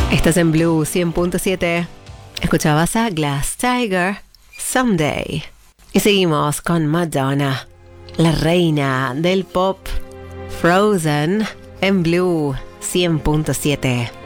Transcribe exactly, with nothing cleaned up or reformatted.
Estás en Blue cien punto siete. Escuchabas a Glass Tiger, Someday. Y seguimos con Madonna, la reina del pop, Frozen, en Blue cien punto siete.